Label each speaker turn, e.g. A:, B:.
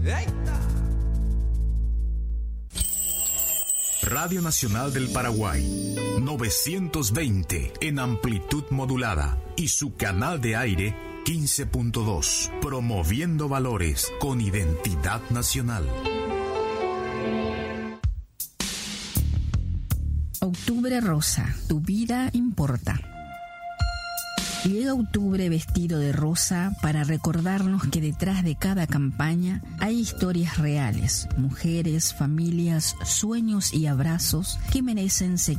A: Radio Nacional del Paraguay, 920 en amplitud modulada y su canal de aire 15.2, promoviendo valores con identidad nacional.
B: Octubre rosa, tu vida importa. Llega octubre vestido de rosa para recordarnos que detrás de cada campaña hay historias reales, mujeres, familias, sueños y abrazos que merecen seguir